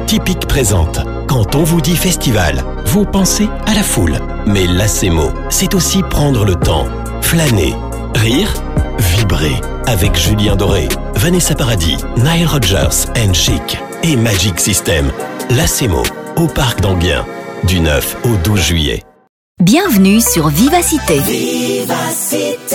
Tipic présente. Quand on vous dit festival, vous pensez à la foule. Mais Lacemo, c'est aussi prendre le temps, flâner, rire, vibrer. Avec Julien Doré, Vanessa Paradis, Nile Rodgers and Chic et Magic System. Lacemo, au Parc d'Enghien, du 9 au 12 juillet. Bienvenue sur Vivacité. Vivacité.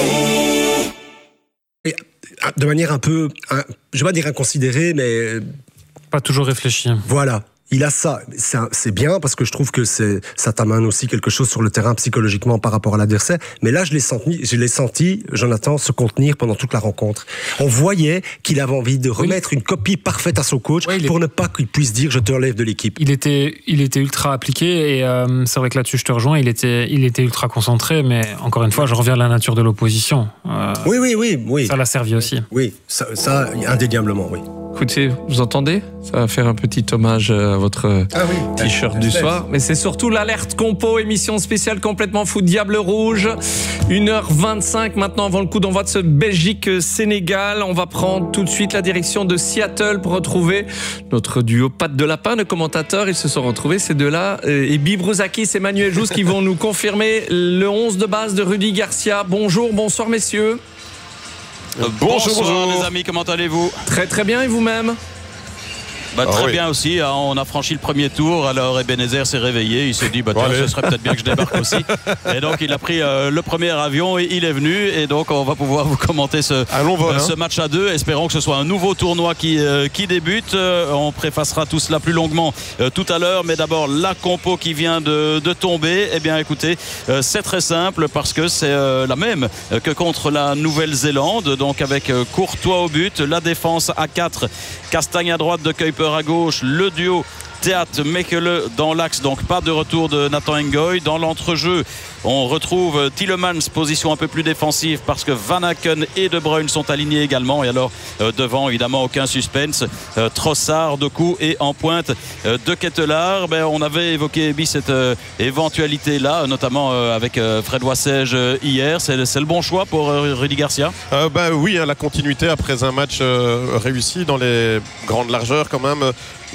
De manière un peu, je vais pas dire inconsidérée, mais pas toujours réfléchi. Voilà. Il a ça. C'est bien parce que je trouve que ça t'amène aussi quelque chose sur le terrain psychologiquement par rapport à l'adversaire. Mais là, je l'ai senti, Jonathan, se contenir pendant toute la rencontre. On voyait qu'il avait envie de remettre une copie parfaite à son coach pour ne pas qu'il puisse dire « je te relève de l'équipe ». Il était ultra appliqué et c'est vrai que là-dessus, je te rejoins. Il était ultra concentré, mais encore une fois, je reviens à la nature de l'opposition. Oui. Ça l'a servi aussi. Oui, ça indéniablement, oui. Écoutez, vous entendez ? Ça va faire un petit hommage à votre t-shirt du soir. Mais c'est surtout l'alerte compo, émission spéciale complètement fou, Diable Rouge. 1h25 maintenant avant le coup d'envoi de ce Belgique-Sénégal. On va prendre tout de suite la direction de Seattle pour retrouver notre duo Patte de Lapin de commentateurs. Ils se sont retrouvés, ces deux-là. Et Bibrouzakis et Manuel Jousse qui vont nous confirmer le 11 de base de Rudy Garcia. Bonsoir messieurs. Bonjour les amis, comment allez-vous ? Très très bien, et vous-même ? Très bien aussi, hein, on a franchi le premier tour, alors Ebenezer s'est réveillé, il s'est dit ce serait peut-être bien que je débarque aussi, et donc il a pris le premier avion et il est venu, et donc on va pouvoir vous commenter ce match à deux. Espérons que ce soit un nouveau tournoi qui débute. On préfacera tout cela plus longuement tout à l'heure, mais d'abord la compo qui vient de tomber. Eh bien écoutez, c'est très simple parce que c'est la même que contre la Nouvelle-Zélande, donc avec Courtois au but, la défense à 4, Castagne à droite, De Kuyper à gauche, le duo Théâtre Mekele dans l'axe, donc pas de retour de Nathan Ngoy. Dans l'entrejeu, on retrouve Tielemans, position un peu plus défensive parce que Van Aken et De Bruyne sont alignés également. Et alors devant, évidemment, aucun suspense. Trossard, Doku et en pointe De Ketelaar. On avait évoqué cette éventualité-là, notamment avec Fred Wassège hier. C'est le bon choix pour Rudy Garcia. Oui, la continuité après un match réussi dans les grandes largeurs quand même.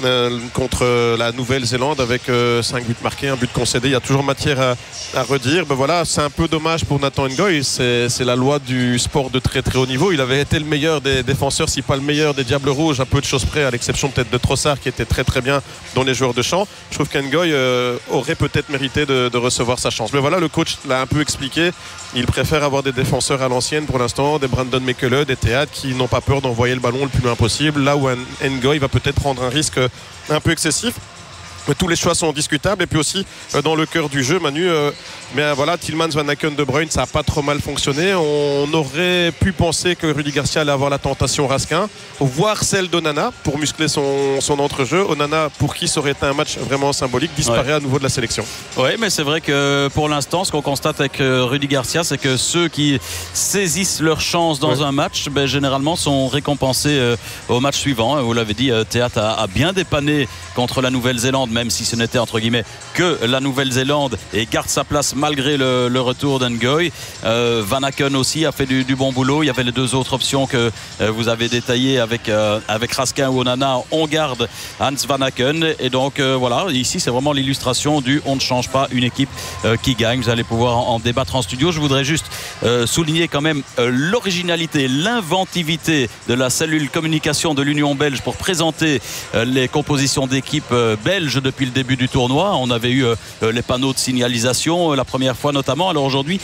Contre la Nouvelle-Zélande avec 5 buts marqués, un but concédé, il y a toujours matière à redire. C'est un peu dommage pour Nathan Ngoy, c'est la loi du sport de très très haut niveau. Il avait été le meilleur des défenseurs, si pas le meilleur des Diables Rouges, à peu de choses près, à l'exception peut-être de Trossard qui était très très bien dans les joueurs de champ. Je trouve qu'Ngoy aurait peut-être mérité de recevoir sa chance. Mais voilà, le coach l'a un peu expliqué, il préfère avoir des défenseurs à l'ancienne pour l'instant, des Brandon Mekele, des Théâtres qui n'ont pas peur d'envoyer le ballon le plus loin possible, là où Ngoy va peut-être prendre un risque un peu excessif. Mais tous les choix sont discutables, et puis aussi dans le cœur du jeu, Manu, Tielemans, Van Aken, De Bruyne, ça n'a pas trop mal fonctionné. On aurait pu penser que Rudy Garcia allait avoir la tentation Raskin, voire celle d'Onana pour muscler son entrejeu. Onana, pour qui ça aurait été un match vraiment symbolique, disparaît à nouveau de la sélection. Oui, mais c'est vrai que pour l'instant, ce qu'on constate avec Rudy Garcia, c'est que ceux qui saisissent leur chance dans un match, généralement sont récompensés au match suivant. Vous l'avez dit, Théâtre a bien dépanné contre la Nouvelle-Zélande, même si ce n'était entre guillemets que la Nouvelle-Zélande, et garde sa place malgré le retour d'Ngoy. Van Aken aussi a fait du bon boulot. Il y avait les deux autres options que vous avez détaillées avec Raskin ou Onana. On garde Hans Van Aken, et donc ici c'est vraiment l'illustration du on ne change pas une équipe qui gagne. Vous allez pouvoir en débattre en studio. Je voudrais juste souligner quand même l'originalité, l'inventivité de la cellule communication de l'Union belge pour présenter les compositions d'équipes belges depuis le début du tournoi. On avait eu les panneaux de signalisation la première fois notamment. Alors aujourd'hui,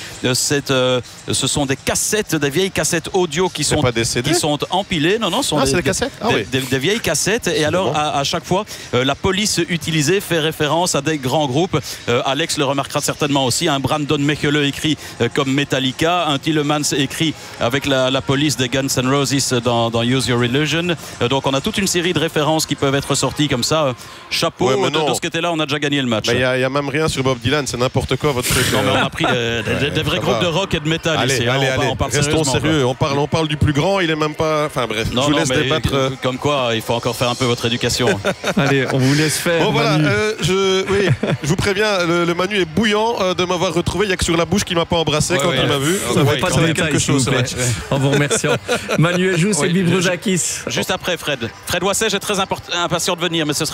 ce sont des cassettes, des vieilles cassettes audio qui sont empilées. Non, c'est des cassettes. Des vieilles cassettes. Et alors à chaque fois, la police utilisée fait référence à des grands groupes. Alex le remarquera certainement aussi. Un Brandon Mekele écrit comme Metallica, un Tielemans écrit avec la police des Guns N' Roses dans Use Your Illusion. Donc on a toute une série de références qui peuvent être sorties comme ça. Chapeau, de ce côté-là, on a déjà gagné le match. Il n'y a même rien sur Bob Dylan, c'est n'importe quoi votre truc. Non, mais on a pris des vrais groupes de rock et de métal. Allez, on parle restons sérieux. On parle du plus grand, il est même pas. Enfin bref, je vous laisse débattre. Comme quoi, il faut encore faire un peu votre éducation. Allez, on vous laisse faire. Bon voilà, je vous préviens, le Manu est bouillant de m'avoir retrouvé. Il n'y a que sur la bouche qu'il ne m'a pas embrassé quand il m'a vu. Ça va pas donner quelque chose. En vous remerciant. Manuel Jousse et Bibrouzakis. Juste après, Fred Wassège est très impatient de venir, mais ce sera